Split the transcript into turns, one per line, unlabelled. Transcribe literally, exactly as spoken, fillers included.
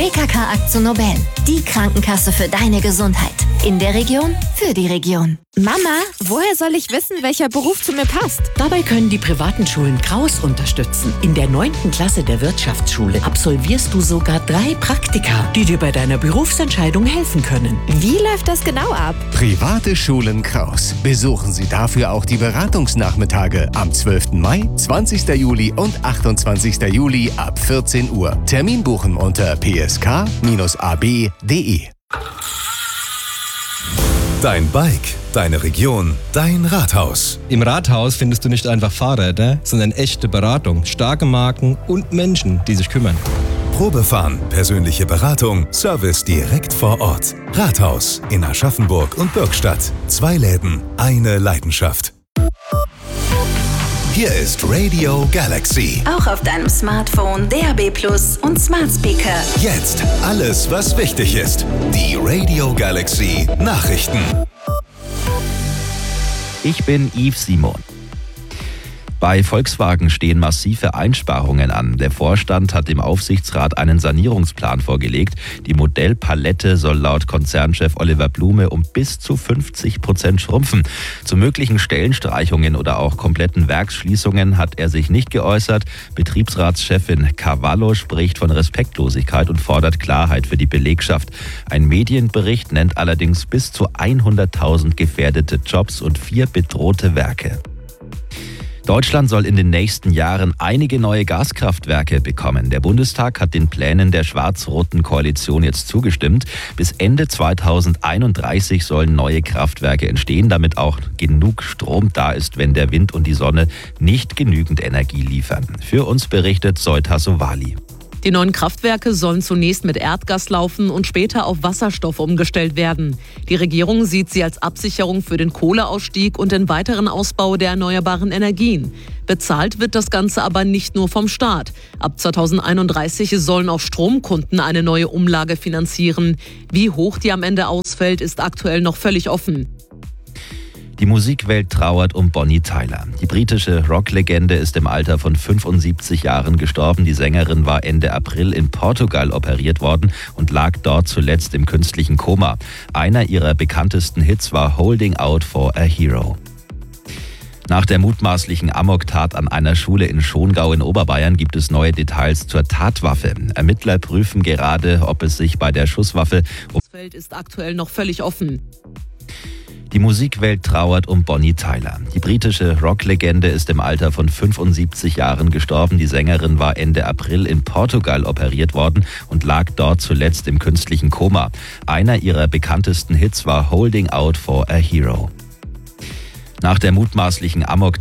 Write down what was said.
B K K Akzo Nobel, die Krankenkasse für deine Gesundheit. In der Region, für die Region.
Mama, woher soll ich wissen, welcher Beruf zu mir passt?
Dabei können die privaten Schulen Kraus unterstützen. In der neunten Klasse der Wirtschaftsschule absolvierst du sogar drei Praktika, die dir bei deiner Berufsentscheidung helfen können.
Wie läuft das genau ab?
Private Schulen Kraus. Besuchen Sie dafür auch die Beratungsnachmittage am zwölften Mai, zwanzigsten Juli und achtundzwanzigsten Juli ab vierzehn Uhr. Termin buchen unter p s k a b punkt d e.
Dein Bike, deine Region, dein Rathaus.
Im Rathaus findest du nicht einfach Fahrräder, sondern echte Beratung, starke Marken und Menschen, die sich kümmern.
Probefahren, persönliche Beratung, Service direkt vor Ort. Rathaus in Aschaffenburg und Bürgstadt. Zwei Läden, eine Leidenschaft. Hier ist Radio Galaxy.
Auch auf deinem Smartphone, D A B plus und Smart Speaker.
Jetzt alles, was wichtig ist. Die Radio Galaxy Nachrichten.
Ich bin Yves Simon. Bei Volkswagen stehen massive Einsparungen an. Der Vorstand hat dem Aufsichtsrat einen Sanierungsplan vorgelegt. Die Modellpalette soll laut Konzernchef Oliver Blume um bis zu fünfzig Prozent schrumpfen. Zu möglichen Stellenstreichungen oder auch kompletten Werksschließungen hat er sich nicht geäußert. Betriebsratschefin Cavallo spricht von Respektlosigkeit und fordert Klarheit für die Belegschaft. Ein Medienbericht nennt allerdings bis zu hunderttausend gefährdete Jobs und vier bedrohte Werke. Deutschland soll in den nächsten Jahren einige neue Gaskraftwerke bekommen. Der Bundestag hat den Plänen der schwarz-roten Koalition jetzt zugestimmt. Bis Ende zweitausendeinunddreißig sollen neue Kraftwerke entstehen, damit auch genug Strom da ist, wenn der Wind und die Sonne nicht genügend Energie liefern. Für uns berichtet Zoita Sowali.
Die neuen Kraftwerke sollen zunächst mit Erdgas laufen und später auf Wasserstoff umgestellt werden. Die Regierung sieht sie als Absicherung für den Kohleausstieg und den weiteren Ausbau der erneuerbaren Energien. Bezahlt wird das Ganze aber nicht nur vom Staat. Ab zweitausendeinunddreißig sollen auch Stromkunden eine neue Umlage finanzieren. Wie hoch die am Ende ausfällt, ist aktuell noch völlig offen.
Die Musikwelt trauert um Bonnie Tyler. Die britische Rocklegende ist im Alter von fünfundsiebzig Jahren gestorben. Die Sängerin war Ende April in Portugal operiert worden und lag dort zuletzt im künstlichen Koma. Einer ihrer bekanntesten Hits war Holding Out for a Hero. Nach der mutmaßlichen Amoktat an einer Schule in Schongau in Oberbayern gibt es neue Details zur Tatwaffe. Ermittler prüfen gerade, ob es sich bei der Schusswaffe um...
Das Feld ist aktuell noch völlig offen.
Die Musikwelt trauert um Bonnie Tyler. Die britische Rocklegende ist im Alter von fünfundsiebzig Jahren gestorben. Die Sängerin war Ende April in Portugal operiert worden und lag dort zuletzt im künstlichen Koma. Einer ihrer bekanntesten Hits war Holding Out for a Hero. Nach der mutmaßlichen Amok